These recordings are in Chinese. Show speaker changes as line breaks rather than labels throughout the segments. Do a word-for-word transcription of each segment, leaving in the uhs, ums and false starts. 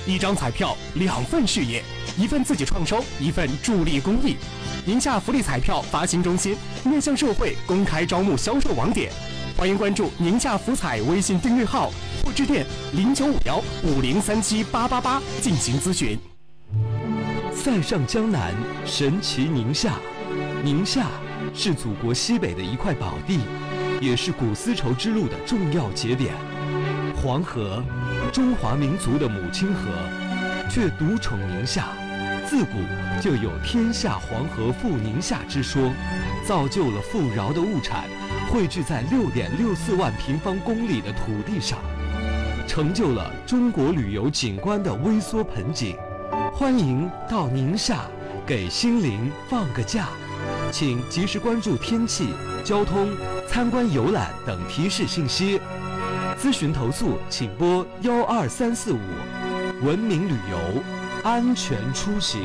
一张彩票，两份事业，一份自己创收，一份助力公益。宁夏福利彩票发行中心面向社会公开招募销售网点，欢迎关注宁夏福彩微信订阅号或致电零九五幺五零三七八八八进行咨询。
塞上江南，神奇宁夏。宁夏是祖国西北的一块宝地，也是古丝绸之路的重要节点。黄河，中华民族的母亲河，却独宠宁夏。自古就有天下黄河赴宁夏之说，造就了富饶的物产汇聚在六点六四万平方公里的土地上，成就了中国旅游景观的微缩盆景。欢迎到宁夏给心灵放个假，请及时关注天气、交通、参观游览等提示信息。咨询投诉请拨幺二三四五。文明旅游，安全出行。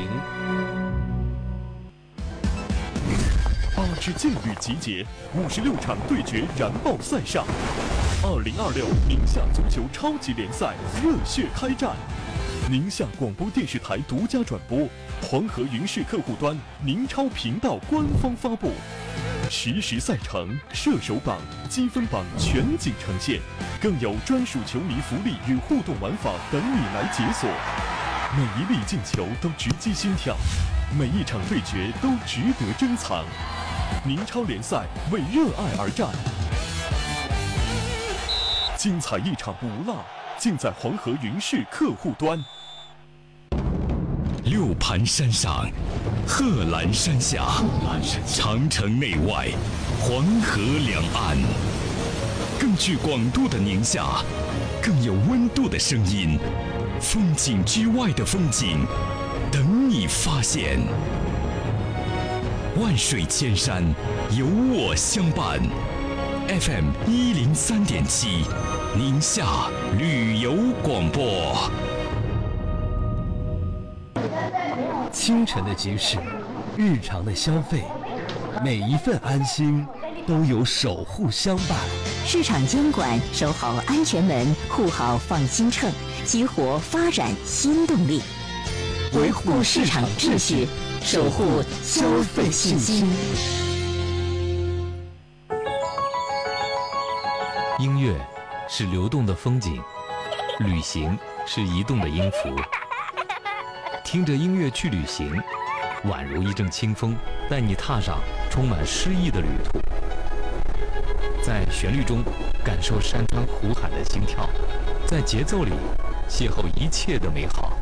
八支劲旅集结，五十六场对决燃爆赛上。二零二六宁夏足球超级联赛热血开战。宁夏广播电视台独家转播，黄河云视客户端宁超频道官方发布，实时赛程、射手榜、积分榜全景呈现，更有专属球迷福利与互动玩法等你来解锁。每一粒进球都直击心跳，每一场对决都值得珍藏。宁超联赛为热爱而战，精彩一场不落，尽在黄河云视客户端。
六盘山上，贺兰山下，长城内外，黄河两岸，更具广度的宁夏，更有温度的声音，风景之外的风景，等你发现。万水千山，有我相伴。F M 一零三点七，宁夏旅游广播。
清晨的集市，日常的消费，每一份安心都有守护相伴。
市场监管，守好安全门，护好放心秤，激活发展新动力，维护市场秩序，守护消费信心。
音乐是流动的风景，旅行是移动的音符。听着音乐去旅行，宛如一阵清风，带你踏上充满诗意的旅途。在旋律中感受山川湖海的心跳，在节奏里邂逅一切的美好。